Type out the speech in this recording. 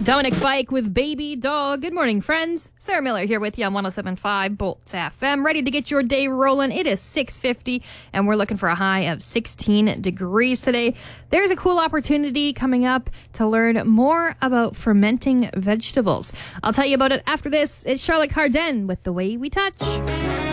Dominic Fike with Baby Dog. Good morning, friends. Sarah Miller here with you on 107.5 Bolt FM. Ready to get your day rolling. It is 6:50, and we're looking for a high of 16 degrees today. There's a cool opportunity coming up to learn more about fermenting vegetables. I'll tell you about it after this. It's Charlotte Cardin with The Way We Touch.